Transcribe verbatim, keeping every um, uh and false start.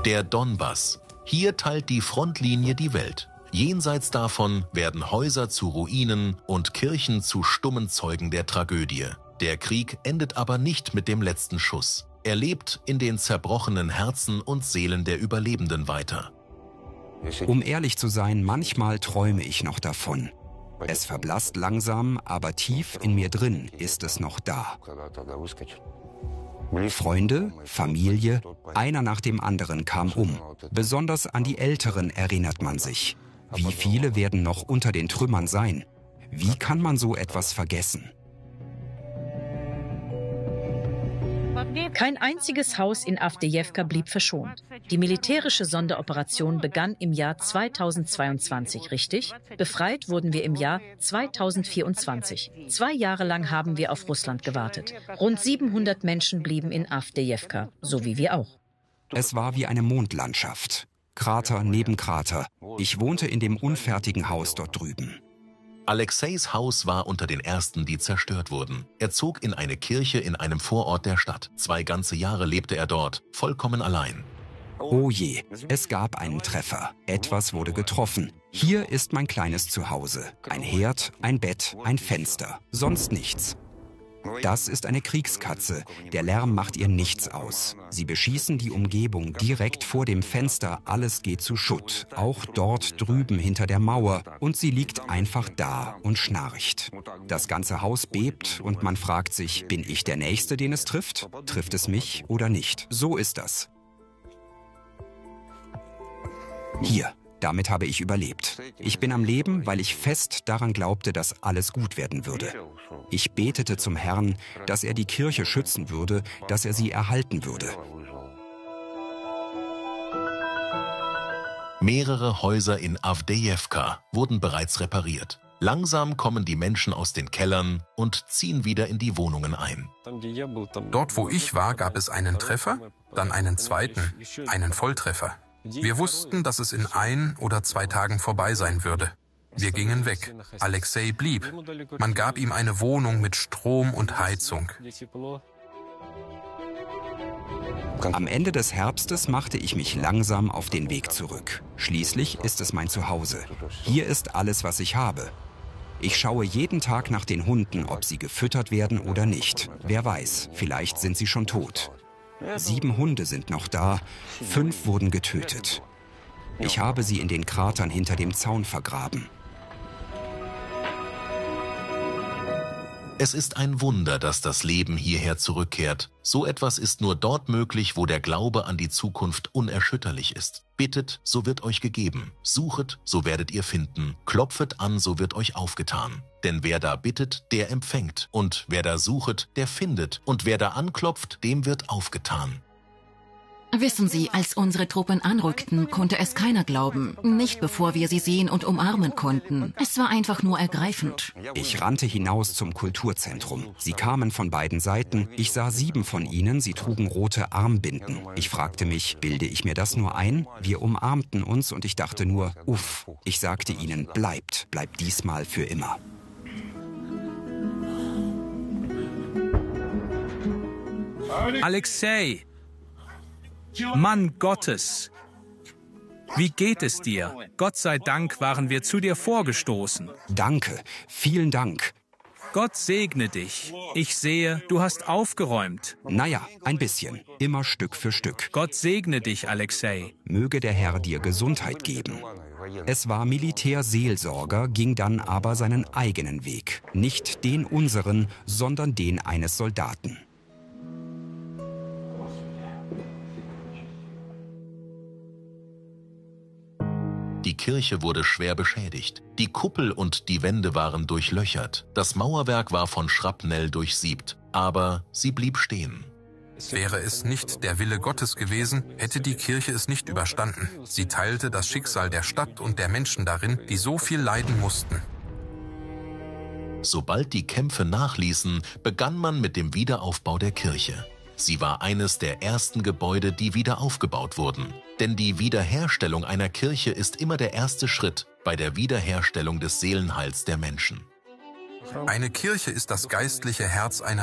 Der Donbass. Hier teilt die Frontlinie die Welt. Jenseits davon werden Häuser zu Ruinen und Kirchen zu stummen Zeugen der Tragödie. Der Krieg endet aber nicht mit dem letzten Schuss. Er lebt in den zerbrochenen Herzen und Seelen der Überlebenden weiter. Um ehrlich zu sein, manchmal träume ich noch davon. Es verblasst langsam, aber tief in mir drin ist es noch da. Freunde, Familie, einer nach dem anderen kam um. Besonders an die Älteren erinnert man sich. Wie viele werden noch unter den Trümmern sein? Wie kann man so etwas vergessen? Kein einziges Haus in Awdejewka blieb verschont. Die militärische Sonderoperation begann im Jahr zweitausendzweiundzwanzig, richtig? Befreit wurden wir im Jahr zweitausendvierundzwanzig. Zwei Jahre lang haben wir auf Russland gewartet. Rund siebenhundert Menschen blieben in Awdejewka, so wie wir auch. Es war wie eine Mondlandschaft. Krater neben Krater. Ich wohnte in dem unfertigen Haus dort drüben. Alexeis Haus war unter den ersten, die zerstört wurden. Er zog in eine Kirche in einem Vorort der Stadt. Zwei ganze Jahre lebte er dort, vollkommen allein. Oh je, es gab einen Treffer. Etwas wurde getroffen. Hier ist mein kleines Zuhause. Ein Herd, ein Bett, ein Fenster. Sonst nichts. Das ist eine Kriegskatze. Der Lärm macht ihr nichts aus. Sie beschießen die Umgebung direkt vor dem Fenster. Alles geht zu Schutt. Auch dort drüben hinter der Mauer. Und sie liegt einfach da und schnarcht. Das ganze Haus bebt und man fragt sich, bin ich der Nächste, den es trifft? Trifft es mich oder nicht? So ist das. Hier. Damit habe ich überlebt. Ich bin am Leben, weil ich fest daran glaubte, dass alles gut werden würde. Ich betete zum Herrn, dass er die Kirche schützen würde, dass er sie erhalten würde. Mehrere Häuser in Awdejewka wurden bereits repariert. Langsam kommen die Menschen aus den Kellern und ziehen wieder in die Wohnungen ein. Dort, wo ich war, gab es einen Treffer, dann einen zweiten, einen Volltreffer. Wir wussten, dass es in ein oder zwei Tagen vorbei sein würde. Wir gingen weg. Alexei blieb. Man gab ihm eine Wohnung mit Strom und Heizung. Am Ende des Herbstes machte ich mich langsam auf den Weg zurück. Schließlich ist es mein Zuhause. Hier ist alles, was ich habe. Ich schaue jeden Tag nach den Hunden, ob sie gefüttert werden oder nicht. Wer weiß, vielleicht sind sie schon tot. Sieben Hunde sind noch da, fünf wurden getötet. Ich habe sie in den Kratern hinter dem Zaun vergraben. Es ist ein Wunder, dass das Leben hierher zurückkehrt. So etwas ist nur dort möglich, wo der Glaube an die Zukunft unerschütterlich ist. Bittet, so wird euch gegeben. Suchet, so werdet ihr finden. Klopfet an, so wird euch aufgetan. Denn wer da bittet, der empfängt. Und wer da suchet, der findet. Und wer da anklopft, dem wird aufgetan. Wissen Sie, als unsere Truppen anrückten, konnte es keiner glauben. Nicht bevor wir sie sehen und umarmen konnten. Es war einfach nur ergreifend. Ich rannte hinaus zum Kulturzentrum. Sie kamen von beiden Seiten. Ich sah sieben von ihnen. Sie trugen rote Armbinden. Ich fragte mich, bilde ich mir das nur ein? Wir umarmten uns und ich dachte nur, uff. Ich sagte ihnen, bleibt, bleibt diesmal für immer. Alexei! Mann Gottes! Wie geht es dir? Gott sei Dank waren wir zu dir vorgestoßen. Danke, vielen Dank. Gott segne dich. Ich sehe, du hast aufgeräumt. Naja, ein bisschen. Immer Stück für Stück. Gott segne dich, Alexei. Möge der Herr dir Gesundheit geben. Es war Militärseelsorger, ging dann aber seinen eigenen Weg. Nicht den unseren, sondern den eines Soldaten. Die Kirche wurde schwer beschädigt. Die Kuppel und die Wände waren durchlöchert. Das Mauerwerk war von Schrapnell durchsiebt. Aber sie blieb stehen. Wäre es nicht der Wille Gottes gewesen, hätte die Kirche es nicht überstanden. Sie teilte das Schicksal der Stadt und der Menschen darin, die so viel leiden mussten. Sobald die Kämpfe nachließen, begann man mit dem Wiederaufbau der Kirche. Sie war eines der ersten Gebäude, die wieder aufgebaut wurden. Denn die Wiederherstellung einer Kirche ist immer der erste Schritt bei der Wiederherstellung des Seelenheils der Menschen. Eine Kirche ist das geistliche Herz einer